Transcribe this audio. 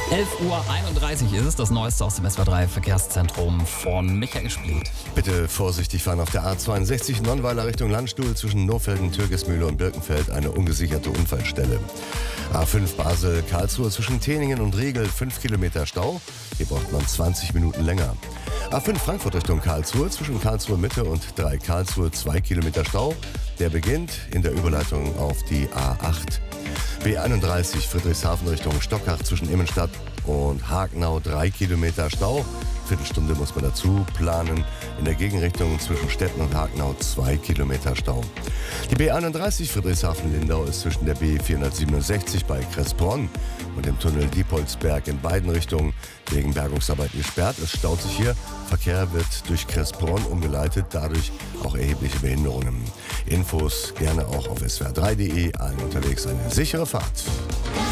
11:31 Uhr ist es, das Neueste aus dem SWR3 Verkehrszentrum von Michael Spliet. Bitte vorsichtig fahren auf der A62 Nonnweiler Richtung Landstuhl zwischen Nohfelden, Türkismühle und Birkenfeld, eine ungesicherte Unfallstelle. A5 Basel-Karlsruhe zwischen Teningen und Riegel, 5 Kilometer Stau. Hier braucht man 20 Minuten länger. A5 Frankfurt Richtung Karlsruhe zwischen Karlsruhe Mitte und 3 Karlsruhe, 2 Kilometer Stau. Der beginnt in der Überleitung auf die A8. B31 Friedrichshafen Richtung Stockach zwischen Immenstadt und Hagenau, 3 Kilometer Stau. Viertelstunde muss man dazu planen. In der Gegenrichtung zwischen Stetten und Hagenau 2 Kilometer Stau. Die B31 Friedrichshafen-Lindau ist zwischen der B467 bei Kressbronn und dem Tunnel Diepholzberg in beiden Richtungen wegen Bergungsarbeiten gesperrt. Es staut sich hier. Verkehr wird durch Kressbronn umgeleitet, dadurch auch erhebliche Behinderungen. Infos gerne auch auf swr3.de. Allen unterwegs eine sichere Fahrt.